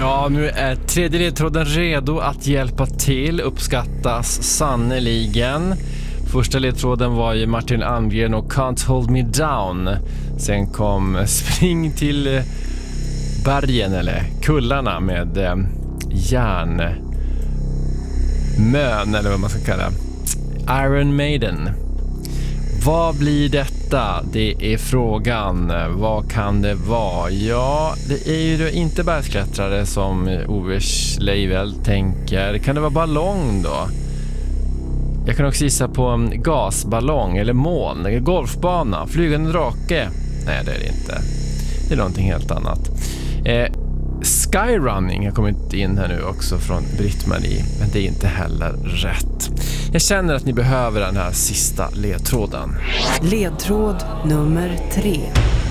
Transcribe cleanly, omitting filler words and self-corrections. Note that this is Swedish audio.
Ja, nu är tredje ledtråden redo att hjälpa till. Uppskattas sannoliken. Första ledtråden var ju Martin Almgren och Can't Hold Me Down. Sen kom Spring till bergen eller kullarna med järnmön eller vad man ska kalla Iron Maiden. Vad blir detta? Det är frågan. Vad kan det vara? Ja, det är ju inte bergsklättrare som Ove Schleivel tänker. Kan det vara ballong då? Jag kan också gissa på en gasballong eller moln, golfbana, flygande drake. Nej, det är det inte. Det är någonting helt annat. Skyrunning har kommit in här nu också från Britt-Marie, men det är inte heller rätt. Jag känner att ni behöver den här sista ledtråden. Ledtråd nummer 3.